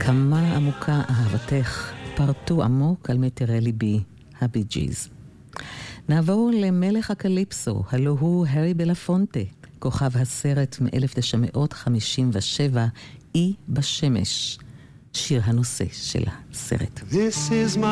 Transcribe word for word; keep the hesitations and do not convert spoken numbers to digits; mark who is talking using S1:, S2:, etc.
S1: כמה עמוקה אהבתך, פרטו עמוק על מטרי ליבי, הבי ג'יז. נעבור למלך הקליפסו, הלו הוא הרי בלפונטה, כוכב הסרט מ-אלף תשע מאות חמישים ושבע, אי בשמש, שיר הנושא של הסרט.
S2: This is my